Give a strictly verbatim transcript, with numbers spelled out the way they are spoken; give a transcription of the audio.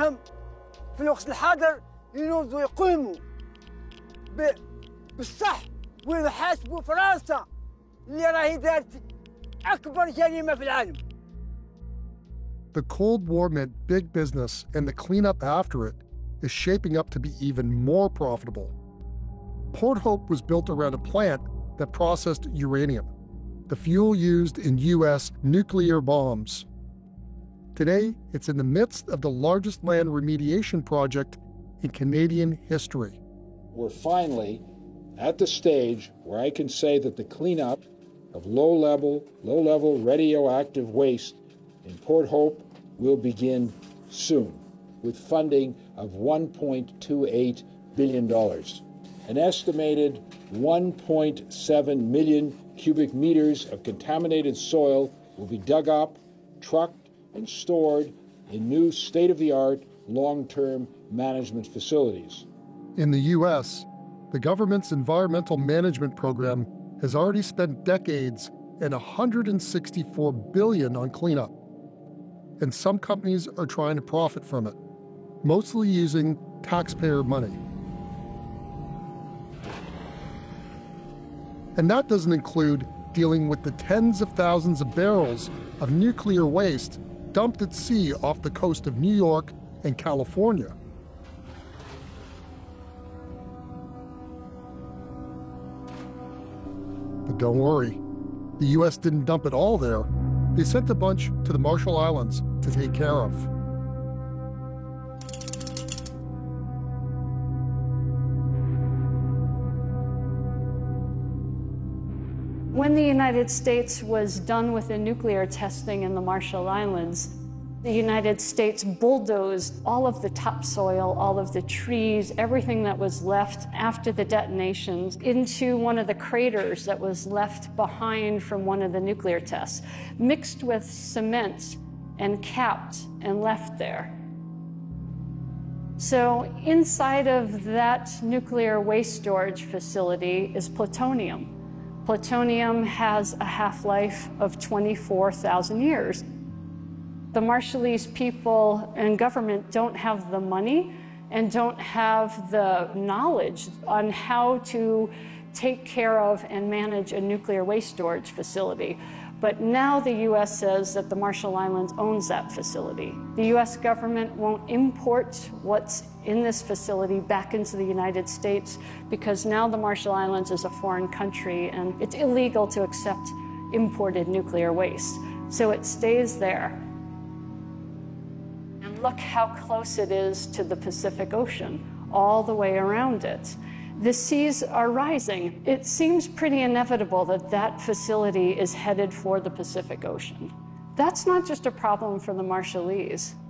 راهم في الوقت الحاضر ينوضوا يقوموا بالصح ويحاسبوا فرنسا اللي راهي دارت أكبر جريمة في العالم. The Cold War meant big business, and the cleanup after it is shaping up to be even more profitable. Port Hope was built around a plant that processed uranium, the fuel used in U S nuclear bombs. Today, it's in the midst of the largest land remediation project in Canadian history. We're finally at the stage where I can say that the cleanup of low-level, low-level radioactive waste in Port Hope will begin soon, with funding of one point two eight billion dollars. An estimated one point seven million cubic meters of contaminated soil will be dug up, trucked, and stored in new state-of-the-art long-term management facilities. In the U S, the government's environmental management program has already spent decades and one hundred sixty-four billion dollars on cleanup. And some companies are trying to profit from it, mostly using taxpayer money. And that doesn't include dealing with the tens of thousands of barrels of nuclear waste dumped at sea off the coast of New York and California. But don't worry, the U S didn't dump it all there. They sent a bunch to the Marshall Islands to take care of. When the United States was done with the nuclear testing in the Marshall Islands, the United States bulldozed all of the topsoil, all of the trees, everything that was left after the detonations into one of the craters that was left behind from one of the nuclear tests, mixed with cement and capped and left there. So inside of that nuclear waste storage facility is plutonium. Plutonium has a half-life of twenty-four thousand years. The Marshallese people and government don't have the money and don't have the knowledge on how to take care of and manage a nuclear waste storage facility. But now the U S says that the Marshall Islands owns that facility. The U S government won't import what's in this facility back into the United States because now the Marshall Islands is a foreign country and it's illegal to accept imported nuclear waste. So it stays there. And look how close it is to the Pacific Ocean, all the way around it. The seas are rising. It seems pretty inevitable that that facility is headed for the Pacific Ocean. That's not just a problem for the Marshallese.